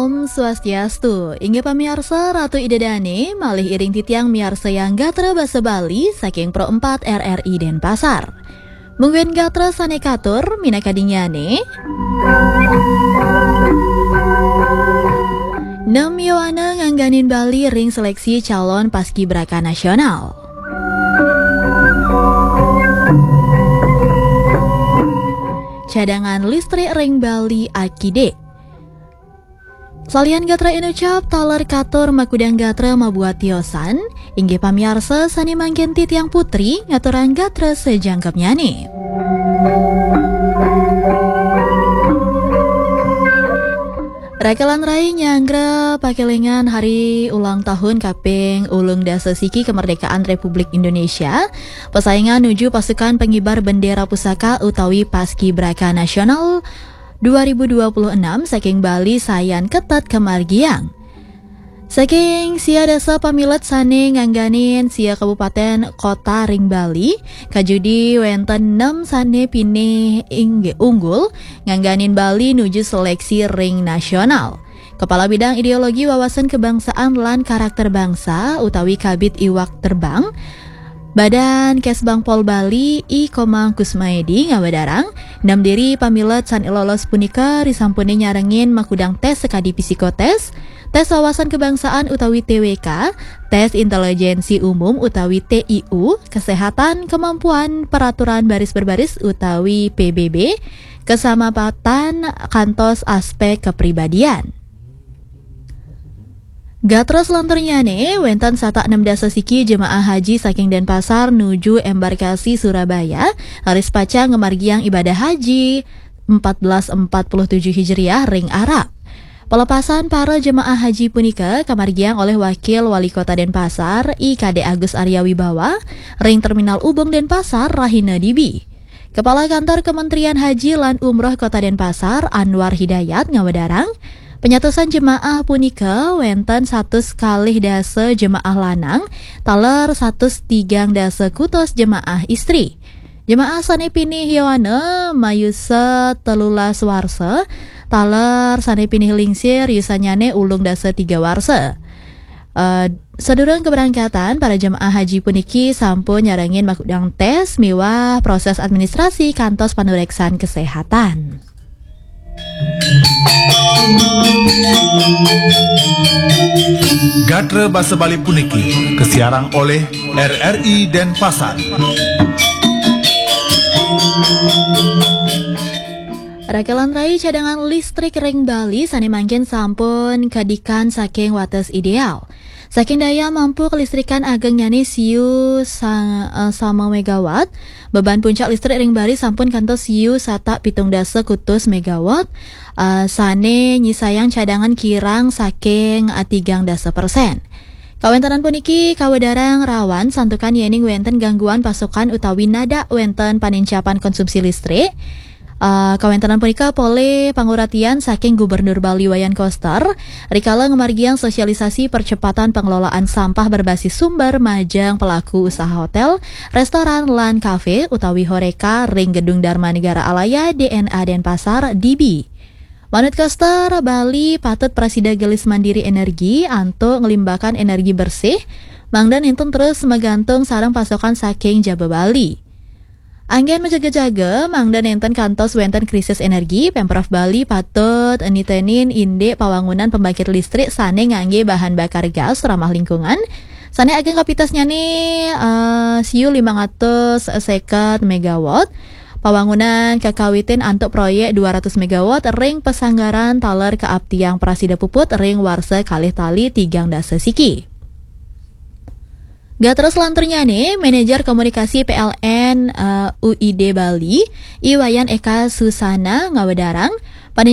Om Swastiastu. Inggih pamirsa Ratu Idedane malih iring titiang miarsa yang gatra basa Bali saking Pro 4 RRI Denpasar. Mungkin gatra sanekatur minakadinyane. Nem Yowana ngangganin Bali ring seleksi calon paskibraka nasional. Cadangan listrik ring Bali akide. Salian gatra inucap taler katur makudang gatra mabuat tiosan, inggih pamiarsa sani manggen titiang putri ngaturan gatra sejangkepnya nih. Rekalan rai nyanggra pakelingan hari ulang tahun kaping ulung dasa siki kemerdekaan Republik Indonesia. Pesaingan nuju pasukan pengibar bendera pusaka utawi paskibraka nasional 2026 saking Bali sayan ketat kemargiang. Saking sia desa pamilet sane ngangganin sia kabupaten kota ring Bali, kajudi wenten 6 sane pineh ingge unggul ngangganin Bali nuju seleksi ring nasional. Kepala Bidang Ideologi Wawasan Kebangsaan lan Karakter Bangsa utawi Kabid Iwak Terbang Badan Kesbang Pol Bali I Komang Kusmaedi ngawadarang nam diri pamilet san ilolos punika risampune nyarengin makudang tes sekadi psikotes, tes wawasan kebangsaan utawi TWK, tes intelijensi umum utawi TIU, kesehatan kemampuan peraturan baris berbaris utawi PBB, kesamapatan kantos aspek kepribadian. Gatra selanturnyane wenten sata 6 dasa siki jemaah haji saking Denpasar nuju embarkasi Surabaya haris paca ngemargiang ibadah haji 1447 Hijriah ring Arab. Pelepasan para jemaah haji punika kamargiang oleh Wakil Wali Kota Denpasar IKD Agus Arya Wibawa ring Terminal Ubung Denpasar Rahina Dibi. Kepala Kantor Kementerian Haji lan Umroh Kota Denpasar Anwar Hidayat ngawadarang penyatusan jemaah punika wenten 100 kalih dasa jemaah lanang, taler 103 dasa kutos jemaah istri. Jemaah sane pinih Yowana mayusa telulas warsa, taler sane pinih lingsir yusanyane ulung dasa 3 warsa. Sedurung keberangkatan para jemaah haji puniki sampun nyarengin makudang tes miwah proses administrasi kantos panureksan kesehatan. Gatra Basa Bali puniki kesiarang oleh RRI Denpasar. Rakalan rai cadangan listrik ring Bali sani mangkin sampun kadikan saking wates ideal. Saking daya mampu kelistrikan ageng nyane siu sama megawatt. Beban puncak listrik ring Bali sampun kantos siu sata 17 kutus megawatt. Sane nyisayang cadangan kirang saking 3%. Kawentanan puniki kawadarang rawan santukan yening wenten gangguan pasokan utawi nada wenten panincapan konsumsi listrik. Kawentanan punika pole panguratian saking Gubernur Bali Wayan Koster rikala ngemargiang sosialisasi percepatan pengelolaan sampah berbasis sumber majang pelaku usaha hotel, restoran lan kafe utawi Horeca ring Gedung Dharma Negara Alaya DNA Denpasar DB. Manut Koster, Bali patut Presida Gelis Mandiri Energi anto ngelimbakan energi bersih mangdan intun terus megantung sarang pasokan saking Jaba Bali. Anggen menjaga-jaga mangdan enten kantos wenten krisis energi, Pemprov Bali patut nitenin inde pawangunan pembangkit listrik sane ngangge bahan bakar gas ramah lingkungan. Sane ageng kapitasnya nih siu 550 megawatt. Pawangunan kakawitin antuk proyek 200 megawatt ring pesanggaran taler keaptiang Prasida Puput ring warsa kalih tali 3 dasa siki. Gatra selanturnya nih, Manajer Komunikasi PLN UID Bali, Iwayan Eka Susana ngawadarang